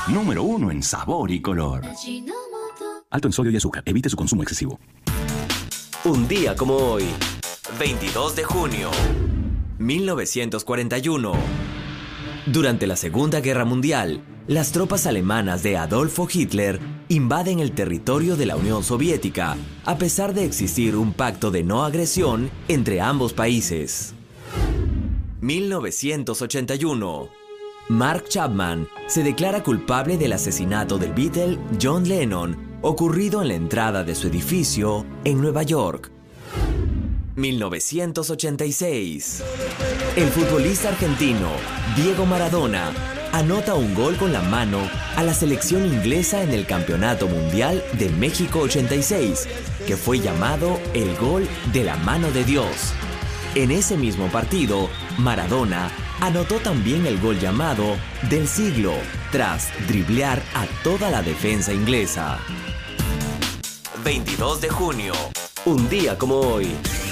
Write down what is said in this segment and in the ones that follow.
Número 1 en sabor y color. Alto en sodio y azúcar. Evite su consumo excesivo. Un día como hoy, 22 de junio, 1941. Durante la Segunda Guerra Mundial, las tropas alemanas de Adolfo Hitler invaden el territorio de la Unión Soviética, a pesar de existir un pacto de no agresión entre ambos países. 1981. Mark Chapman se declara culpable del asesinato del Beatle John Lennon, ocurrido en la entrada de su edificio en Nueva York. 1986. El futbolista argentino Diego Maradona anota un gol con la mano a la selección inglesa en el Campeonato Mundial de México 86, que fue llamado el gol de la mano de Dios. En ese mismo partido, Maradona anotó también el gol llamado del siglo, tras driblear a toda la defensa inglesa. 22 de junio, un día como hoy.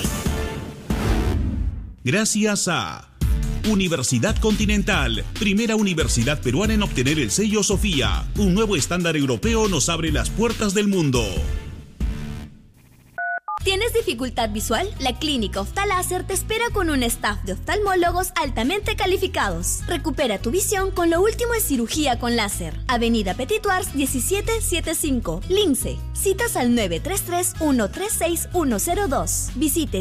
Gracias a Universidad Continental, primera universidad peruana en obtener el sello Sofía. Un nuevo estándar europeo nos abre las puertas del mundo. ¿Tienes dificultad visual? La Clínica Oftaláser te espera con un staff de oftalmólogos altamente calificados. Recupera tu visión con lo último en cirugía con láser. Avenida Petituars 1775, Lince. Citas al 933-136-102. Visite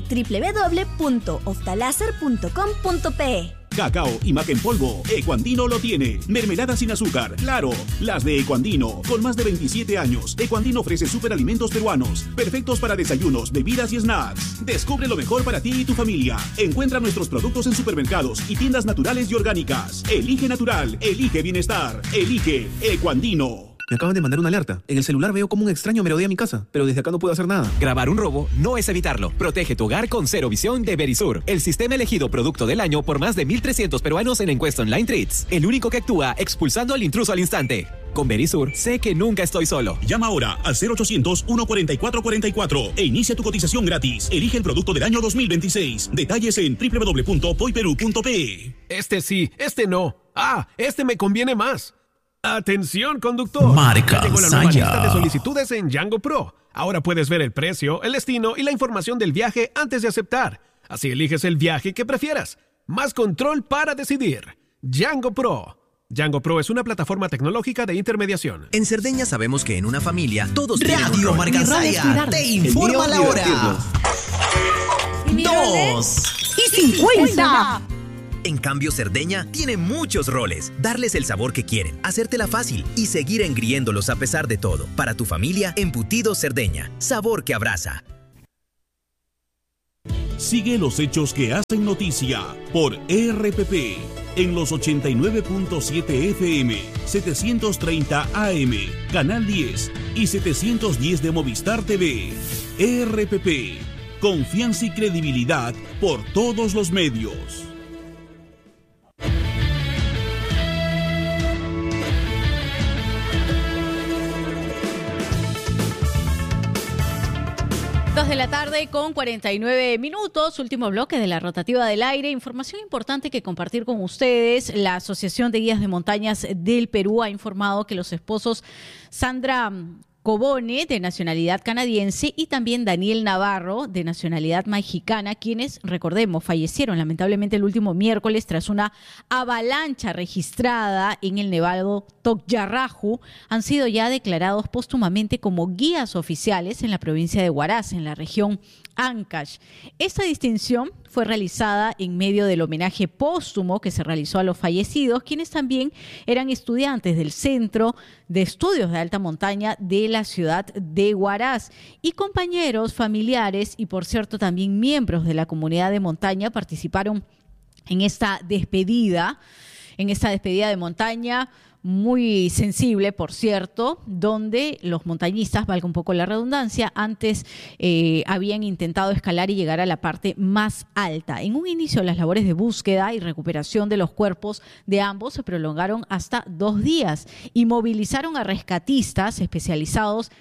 www.oftaláser.com.pe. Cacao y maca en polvo, Ecuandino lo tiene. Mermelada sin azúcar, claro, las de Ecuandino. Con más de 27 años, Ecuandino ofrece superalimentos peruanos, perfectos para desayunos, bebidas y snacks. Descubre lo mejor para ti y tu familia. Encuentra nuestros productos en supermercados y tiendas naturales y orgánicas. Elige natural, elige bienestar, elige Ecuandino. Me acaban de mandar una alerta. En el celular veo como un extraño merodea mi casa, pero desde acá no puedo hacer nada. Grabar un robo no es evitarlo. Protege tu hogar con Cero Visión de Verisur, el sistema elegido producto del año por más de 1,300 peruanos en encuesta online Treats. El único que actúa expulsando al intruso al instante. Con Verisur, sé que nunca estoy solo. Llama ahora al 0800-144-44 e inicia tu cotización gratis. Elige el producto del año 2026. Detalles en www.poiperu.pe. Este sí, este no. Ah, este me conviene más. ¡Atención, conductor! Marca Llegó la nueva Saya. lista de solicitudes en Django Pro. Ahora puedes ver el precio, el destino y la información del viaje antes de aceptar. Así eliges el viaje que prefieras. Más control para decidir. Django Pro. Django Pro es una plataforma tecnológica de intermediación. En Cerdeña sabemos que en una familia todos tienen Radio un rol. Marca Saya te informa la hora. 2:50. En cambio, Cerdeña tiene muchos roles. Darles el sabor que quieren, hacértela fácil y seguir engriéndolos a pesar de todo. Para tu familia, Embutidos Cerdeña. Sabor que abraza. Sigue los hechos que hacen noticia por RPP en los 89.7 FM, 730 AM, Canal 10 y 710 de Movistar TV. RPP, confianza y credibilidad por todos los medios. Dos de la tarde con 49 minutos, último bloque de la rotativa del aire. Información importante que compartir con ustedes. La Asociación de Guías de Montañas del Perú ha informado que los esposos Sandra Cobone, de nacionalidad canadiense, y también Daniel Navarro, de nacionalidad mexicana, quienes, recordemos, fallecieron lamentablemente el último miércoles tras una avalancha registrada en el nevado Tokyarraju, han sido ya declarados póstumamente como guías oficiales en la provincia de Huaraz, en la región Ancash. Esta distinción fue realizada en medio del homenaje póstumo que se realizó a los fallecidos, quienes también eran estudiantes del Centro de Estudios de Alta Montaña de la ciudad de Huaraz, y compañeros, familiares y, por cierto, también miembros de la comunidad de montaña participaron en esta despedida de montaña, muy sensible, por cierto, donde los montañistas, valga un poco la redundancia, antes habían intentado escalar y llegar a la parte más alta. En un inicio, las labores de búsqueda y recuperación de los cuerpos de ambos se prolongaron hasta 2 días y movilizaron a rescatistas especializados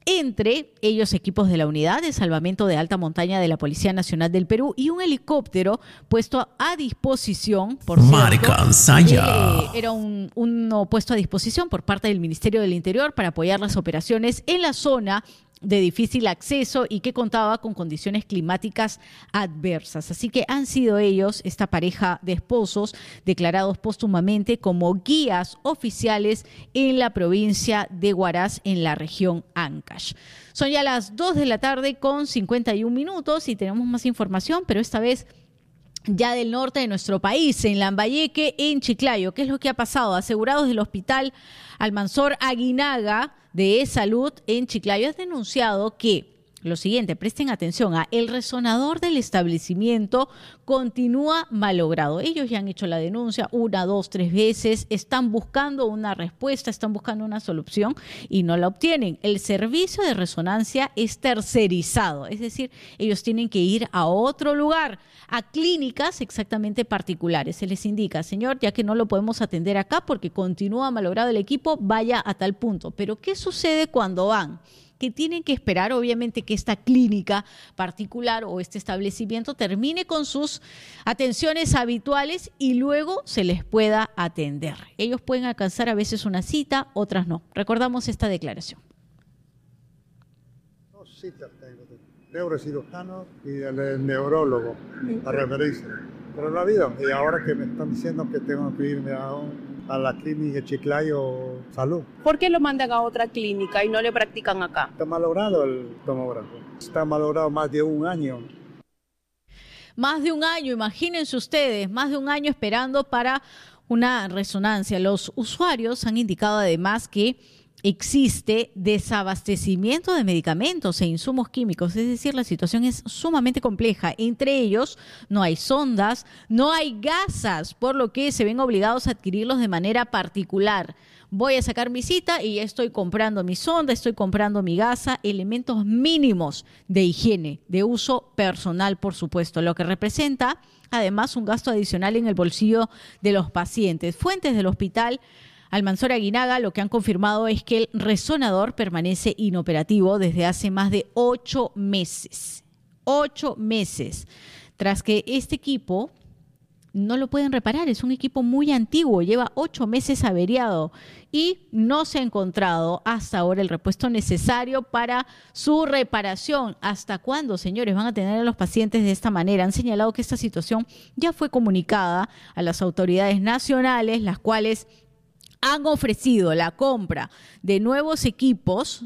entre ellos equipos de la Unidad de Salvamento de Alta Montaña de la Policía Nacional del Perú y un helicóptero puesto a disposición, por cierto, era uno puesto a disposición por parte del Ministerio del Interior para apoyar las operaciones en la zona de difícil acceso y que contaba con condiciones climáticas adversas. Así que han sido ellos, esta pareja de esposos, declarados póstumamente como guías oficiales en la provincia de Huaraz, en la región Ancash. Son ya las 2 de la tarde con 51 minutos y tenemos más información, pero esta vez ya del norte de nuestro país, en Lambayeque, en Chiclayo. ¿Qué es lo que ha pasado? Asegurados del Hospital Almanzor Aguinaga de Salud en Chiclayo han denunciado que lo siguiente, presten atención, el resonador del establecimiento continúa malogrado. Ellos ya han hecho la denuncia 1, 2, 3 veces, están buscando una respuesta, están buscando una solución y no la obtienen. El servicio de resonancia es tercerizado, es decir, ellos tienen que ir a otro lugar, a clínicas exactamente particulares. Se les indica, señor, ya que no lo podemos atender acá porque continúa malogrado el equipo, vaya a tal punto. Pero ¿qué sucede cuando van? Que tienen que esperar, obviamente, que esta clínica particular o este establecimiento termine con sus atenciones habituales y luego se les pueda atender. Ellos pueden alcanzar a veces una cita, otras no. Recordamos esta declaración. 2 citas tengo, neurocirujano y el neurólogo, a referirse. Pero no ha habido. Y ahora que me están diciendo que tengo que irme a la clínica Chiclayo Salud. ¿Por qué lo mandan a otra clínica y no le practican acá? Está malogrado el tomógrafo. Está malogrado más de 1 año. Más de 1 año, imagínense ustedes, más de 1 año esperando para una resonancia. Los usuarios han indicado además que existe desabastecimiento de medicamentos e insumos químicos, es decir, la situación es sumamente compleja. Entre ellos no hay sondas, no hay gasas, por lo que se ven obligados a adquirirlos de manera particular. Voy a sacar mi cita y ya estoy comprando mi sonda, estoy comprando mi gasa, elementos mínimos de higiene, de uso personal, por supuesto, lo que representa además un gasto adicional en el bolsillo de los pacientes. Fuentes del hospital Almanzor Aguinaga lo que han confirmado es que el resonador permanece inoperativo desde hace más de 8 meses. 8 meses. Tras que este equipo no lo pueden reparar, es un equipo muy antiguo, lleva 8 meses averiado y no se ha encontrado hasta ahora el repuesto necesario para su reparación. ¿Hasta cuándo, señores, van a tener a los pacientes de esta manera? Han señalado que esta situación ya fue comunicada a las autoridades nacionales, las cuales han ofrecido la compra de nuevos equipos,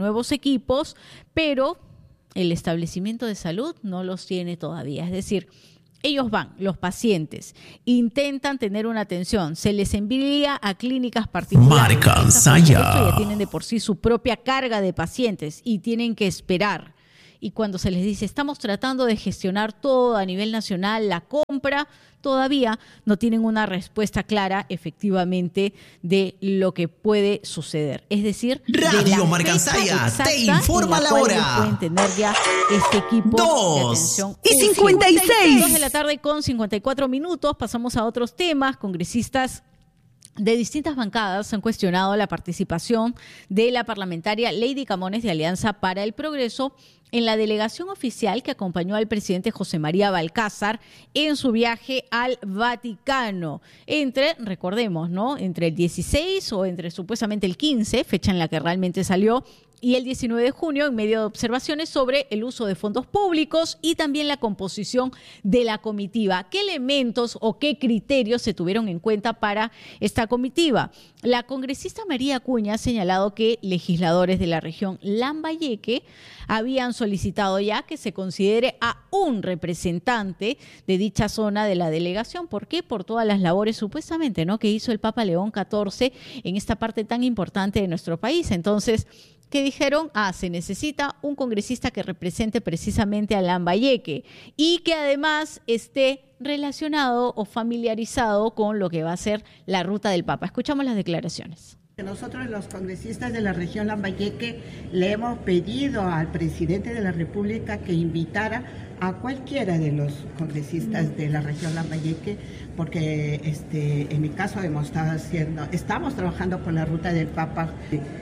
pero el establecimiento de salud no los tiene todavía. Es decir, ellos van, los pacientes, intentan tener una atención, se les envía a clínicas particulares. Ya tienen de por sí su propia carga de pacientes y tienen que esperar. Y cuando se les dice, estamos tratando de gestionar todo a nivel nacional, la compra, todavía no tienen una respuesta clara, efectivamente, de lo que puede suceder. Es decir, Radio Marca Ansaya te informa la hora. Pueden tener ya este equipo de atención. 2:56. 2 de la tarde con 54 minutos. Pasamos a otros temas. Congresistas de distintas bancadas han cuestionado la participación de la parlamentaria Lady Camones de Alianza para el Progreso en la delegación oficial que acompañó al presidente José María Balcázar en su viaje al Vaticano. Recordemos, ¿no? Entre el 16 o entre supuestamente el 15, fecha en la que realmente salió, y el 19 de junio, en medio de observaciones sobre el uso de fondos públicos y también la composición de la comitiva. ¿Qué elementos o qué criterios se tuvieron en cuenta para esta comitiva? La congresista María Acuña ha señalado que legisladores de la región Lambayeque habían solicitado ya que se considere a un representante de dicha zona de la delegación. ¿Por qué? Por todas las labores supuestamente, ¿no?, que hizo el Papa León XIV en esta parte tan importante de nuestro país. Entonces, ¿qué dijeron? Se necesita un congresista que represente precisamente a Lambayeque y que además esté relacionado o familiarizado con lo que va a ser la ruta del Papa. Escuchamos las declaraciones. Nosotros los congresistas de la región Lambayeque le hemos pedido al presidente de la República que invitara a cualquiera de los congresistas de la región Lambayeque, porque en mi caso estamos trabajando por la ruta del Papa.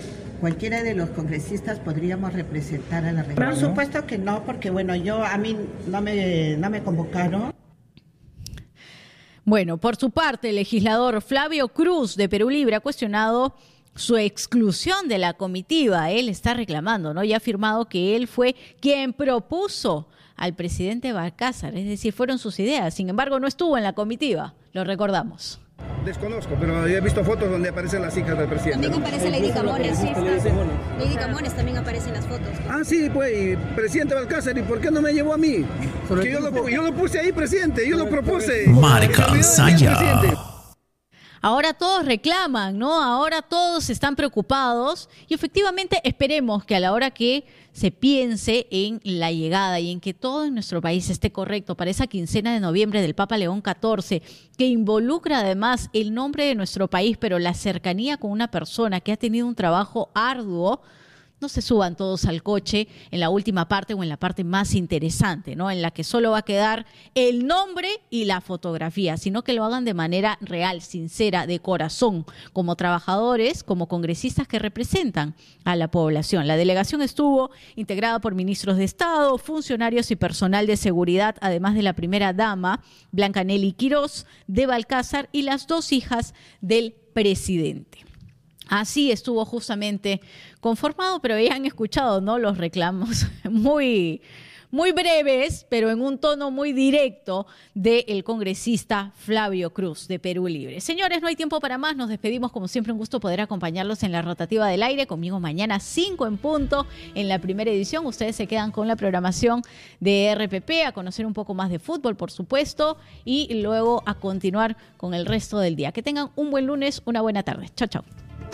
cualquiera de los congresistas podríamos representar a la región. Por supuesto que no, porque bueno, a mí no me convocaron. Bueno, por su parte, el legislador Flavio Cruz de Perú Libre ha cuestionado su exclusión de la comitiva. Él está reclamando, ¿no? Y ha afirmado que él fue quien propuso al presidente Balcázar, es decir, fueron sus ideas. Sin embargo, no estuvo en la comitiva, lo recordamos. Desconozco, pero he visto fotos donde aparecen las hijas del presidente. También aparece Lady Camones. Lady Camones también aparece en las fotos. Ah, sí, pues, presidente Balcázar, ¿y por qué no me llevó a mí? Que yo lo puse ahí, presidente, yo lo propuse. Marca Saya. Ahora todos reclaman, ¿no? Ahora todos están preocupados y efectivamente esperemos que a la hora que se piense en la llegada y en que todo en nuestro país esté correcto para esa quincena de noviembre del Papa León XIV, que involucra además el nombre de nuestro país, pero la cercanía con una persona que ha tenido un trabajo arduo, no se suban todos al coche en la última parte o en la parte más interesante, ¿no? En la que solo va a quedar el nombre y la fotografía, sino que lo hagan de manera real, sincera, de corazón, como trabajadores, como congresistas que representan a la población. La delegación estuvo integrada por ministros de Estado, funcionarios y personal de seguridad, además de la primera dama, Blanca Nelly Quirós, de Balcázar, y las dos hijas del presidente. Así estuvo justamente conformado, pero ya han escuchado, ¿no? Los reclamos muy breves, pero en un tono muy directo del congresista Flavio Cruz de Perú Libre. Señores, no hay tiempo para más. Nos despedimos. Como siempre, un gusto poder acompañarlos en la rotativa del aire. Conmigo mañana 5 en punto en la primera edición. Ustedes se quedan con la programación de RPP, a conocer un poco más de fútbol, por supuesto, y luego a continuar con el resto del día. Que tengan un buen lunes, una buena tarde. Chao, chao.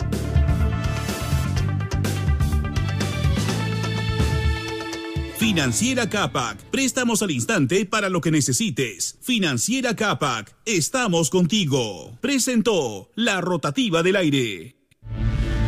Financiera Capac, préstamos al instante para lo que necesites. Financiera Capac, estamos contigo. Presentó la rotativa del aire.